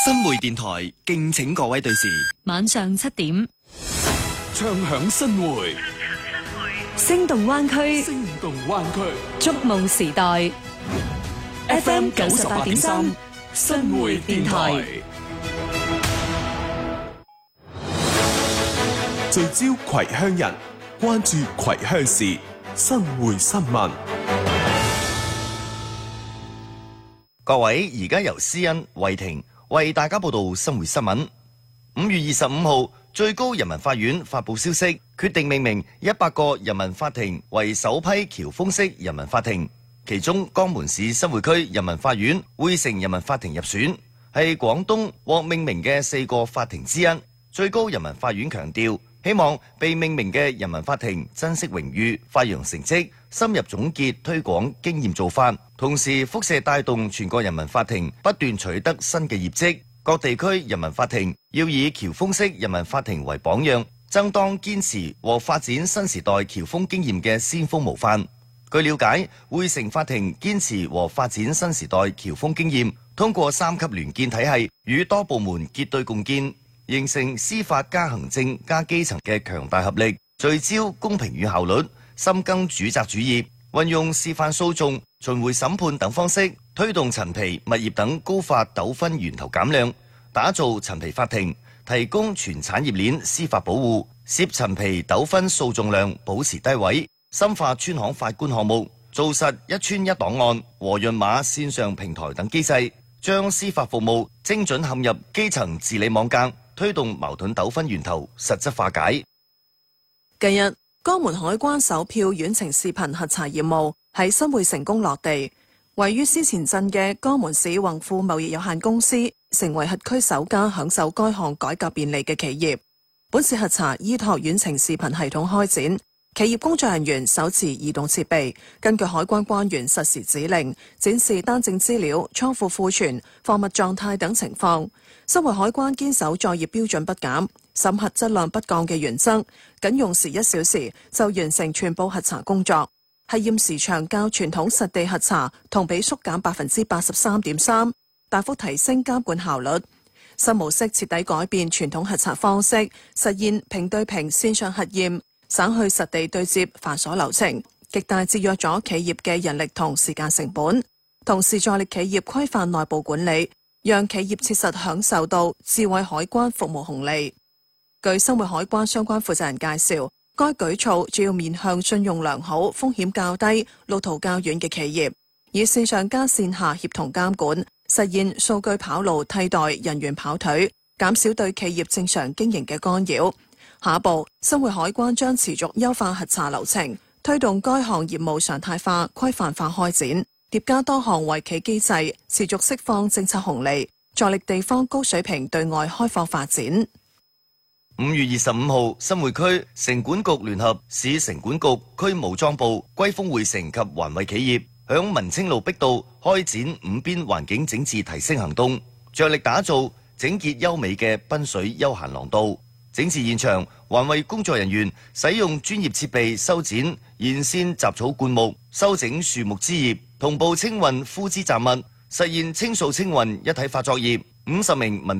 新會電台敬請各位對視。 晚上7點， 唱響新會， 聲動灣區， 聲動灣區， 觸夢時代。FM 98.3，新會電台。 聚焦葵鄉人，關注葵鄉事，新會新聞。 各位，而家由思恩、慧婷為大家報道新會新聞。5月25號，最高人民法院發布消息，決定命名100個人民法庭為首批僑豐式人民法庭，其中江門市新會區人民法院會成人民法庭入選，係廣東獲命名嘅4個法庭之一。最高人民法院強調，希望被命名嘅人民法庭珍惜榮譽，發揚成績，深入總結推廣經驗做法，同時輻射帶動全國人民法庭不斷取得新嘅業績。各地區人民法庭要以僑豐式人民法庭為榜樣，爭當堅持和發展新時代僑豐經驗嘅先鋒模範。據了解，會成法庭堅持和發展新時代僑豐經驗，通過3級聯建體系與多部門結對共建，形成司法加行政加基層嘅強大合力，聚焦公平與效率，深耕主責主業，運用示範訴訟、巡迴審判等方式，推動陳皮、物業等高發糾紛源頭減量，打造陳皮法庭，提供全產業鏈司法保護，涉陳皮糾紛訴訟量保持低位，深化專項法官項目，做實一村一檔案和潤碼線上平台等機制，將司法服務精準嵌入基層治理網格，推動矛盾糾紛源頭實質化解。 近日，江門海關首票遠程視頻核查業務喺新會成功落地，位於思前鎮嘅江門市宏富貿易有限公司成為轄區首家享受該項改革便利嘅企業。本次核查依託遠程視頻系統開展，企業工作人員手持移動設備，根據海關關員實時指令，展示單證資料、倉庫庫存、貨物狀態等情況。新會海關堅守作業標準不減、審核質量不降嘅原則，僅用時1小時就完成全部核查工作，係驗時長較傳統實地核查同比縮減83.3%，大幅提升監管效率。新模式徹底改變傳統核查方式，實現平對平線上核驗，省去實地對接繁瑣流程，極大節約咗企業嘅人力同時間成本，同時助力企業規範內部管理，讓企業切實享受到智慧海關服務紅利。據新會海關相關負責人介紹，該舉措主要面向信用良好、風險較低、路途較遠嘅企業，以線上加線下協同監管，實現數據跑路替代人員跑腿，減少對企業正常經營嘅干擾。下一步，新會海關將持續優化核查流程，推動該項業務常態化、規範化開展，疊加多項惠企機制，持續釋放政策紅利，助力地方高水平對外開放發展。 5月25號，新會區城管局聯合市城管局、區武裝部、歸豐匯城及環衛企業，響文清路碧道開展5邊環境整治提升行動，着力打造整潔優美嘅濱水休閒廊道。整治現場，環衛工作人員使用專業設備修剪沿線雜草灌木，修整樹木枝葉，同步清運枯枝雜物，實現清掃清運一體化作業。50名民